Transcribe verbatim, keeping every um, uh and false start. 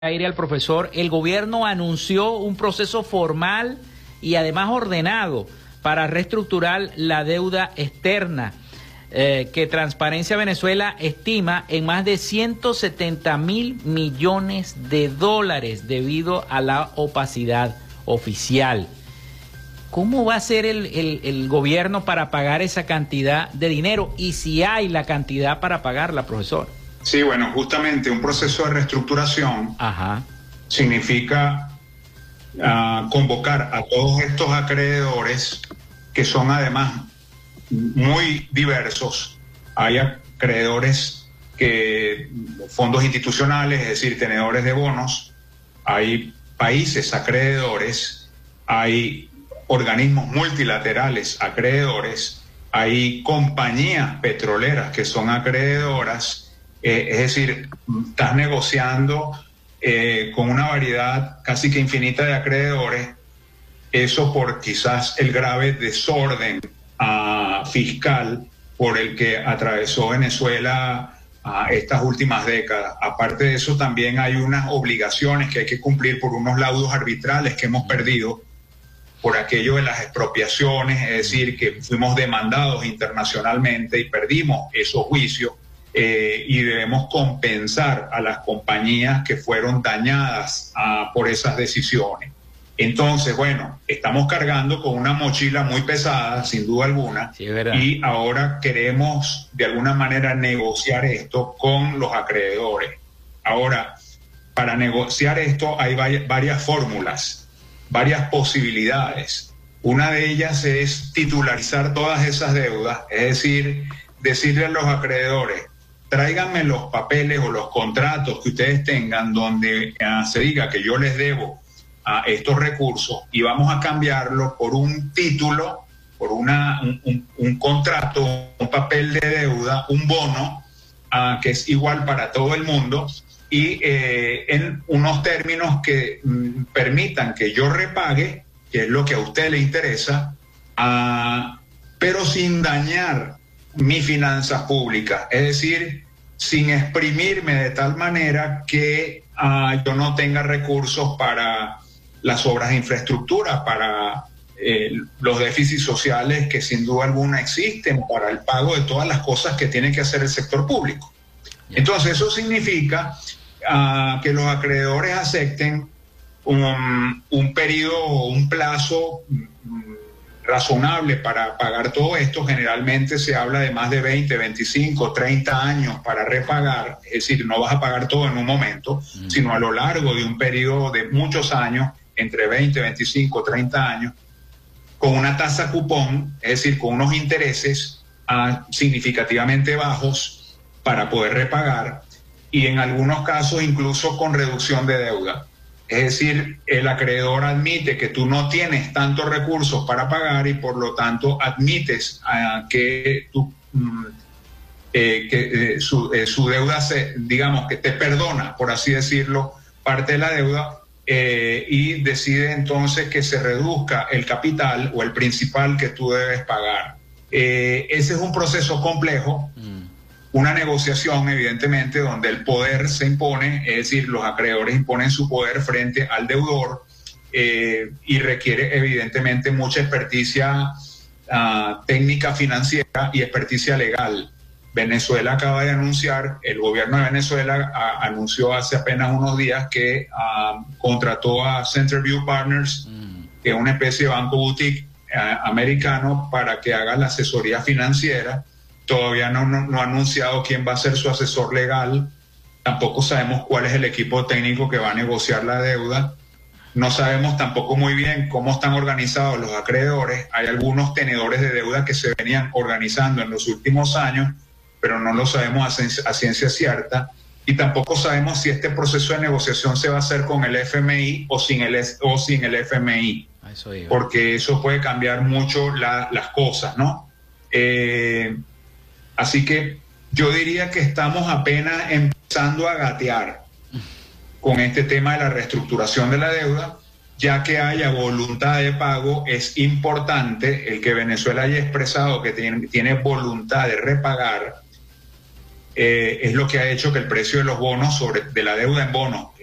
aire al profesor, el gobierno anunció un proceso formal y además ordenado para reestructurar la deuda externa eh, que Transparencia Venezuela estima en más de ciento setenta mil millones de dólares debido a la opacidad oficial. ¿Cómo va a ser el, el, el gobierno para pagar esa cantidad de dinero? Y si hay la cantidad para pagarla, profesor. Sí, bueno, justamente un proceso de reestructuración Ajá. significa uh, convocar a todos estos acreedores, que son además muy diversos. Hay acreedores que fondos institucionales, es decir, tenedores de bonos, hay países acreedores, hay organismos multilaterales acreedores, hay compañías petroleras que son acreedoras. Eh, es decir, estás negociando eh, con una variedad casi que infinita de acreedores, eso por quizás el grave desorden uh, fiscal por el que atravesó Venezuela uh, estas últimas décadas. Aparte de eso, también hay unas obligaciones que hay que cumplir por unos laudos arbitrales que hemos perdido por aquello de las expropiaciones, es decir, que fuimos demandados internacionalmente y perdimos esos juicios. Eh, y debemos compensar a las compañías que fueron dañadas uh, por esas decisiones. Entonces, bueno, estamos cargando con una mochila muy pesada, sin duda alguna, sí, y ahora queremos de alguna manera negociar esto con los acreedores. Ahora, para negociar esto hay varias fórmulas, varias posibilidades. Una de ellas es titularizar todas esas deudas, es decir, decirle a los acreedores: tráiganme los papeles o los contratos que ustedes tengan donde uh, se diga que yo les debo uh, estos recursos, y vamos a cambiarlo por un título, por una, un, un, un contrato, un papel de deuda, un bono uh, que es igual para todo el mundo, y eh, en unos términos que mm, permitan que yo repague, que es lo que a usted le interesa, uh, pero sin dañar mi finanzas públicas, es decir, sin exprimirme de tal manera que uh, yo no tenga recursos para las obras de infraestructura, para eh, los déficits sociales que sin duda alguna existen, para el pago de todas las cosas que tiene que hacer el sector público. Entonces eso significa uh, que los acreedores acepten un, un periodo o un plazo razonable para pagar todo esto. Generalmente se habla de más de veinte, veinticinco, treinta años para repagar, es decir, no vas a pagar todo en un momento, mm. sino a lo largo de un periodo de muchos años, entre veinte, veinticinco, treinta años, con una tasa cupón, es decir, con unos intereses uh, significativamente bajos para poder repagar, y en algunos casos incluso con reducción de deuda. Es decir, el acreedor admite que tú no tienes tantos recursos para pagar y por lo tanto admites uh, que, tú, um, eh, que eh, su, eh, su deuda, se, digamos, que te perdona, por así decirlo, parte de la deuda, eh, y decide entonces que se reduzca el capital o el principal que tú debes pagar. Eh, ese es un proceso complejo. Mm. Una negociación, evidentemente, donde el poder se impone, es decir, los acreedores imponen su poder frente al deudor, eh, y requiere, evidentemente, mucha experticia uh, técnica financiera y experticia legal. Venezuela acaba de anunciar, el gobierno de Venezuela uh, anunció hace apenas unos días que uh, contrató a Centerview Partners, mm. que es una especie de banco boutique uh, americano, para que haga la asesoría financiera. Todavía no, no, no ha anunciado quién va a ser su asesor legal, tampoco sabemos cuál es el equipo técnico que va a negociar la deuda, no sabemos tampoco muy bien cómo están organizados los acreedores. Hay algunos tenedores de deuda que se venían organizando en los últimos años, pero no lo sabemos a ciencia, a ciencia cierta, y tampoco sabemos si este proceso de negociación se va a hacer con el F M I o sin el, o sin el F M I, eso porque eso puede cambiar mucho la, las cosas, ¿no? Eh, Así que yo diría que estamos apenas empezando a gatear con este tema de la reestructuración de la deuda. Ya que haya voluntad de pago, es importante el que Venezuela haya expresado que tiene, tiene voluntad de repagar. Eh, es lo que ha hecho que el precio de los bonos, sobre, de la deuda en bonos,